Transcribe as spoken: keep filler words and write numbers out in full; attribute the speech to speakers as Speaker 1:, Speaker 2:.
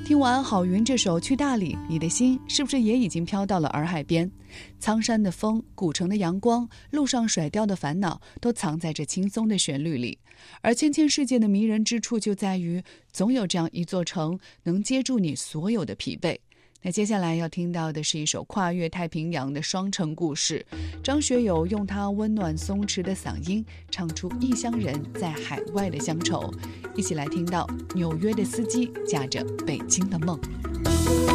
Speaker 1: 听完郝云这首《去大理》，你的心是不是也已经飘到了洱海边？苍山的风，古城的阳光，路上甩掉的烦恼，都藏在这轻松的旋律里。而千千世界的迷人之处就在于，总有这样一座城能接住你所有的疲惫。那接下来要听到的是一首跨越太平洋的双城故事，张学友用他温暖松弛的嗓音唱出异乡人在海外的乡愁。一起来听到纽约的司机驾着北京的梦。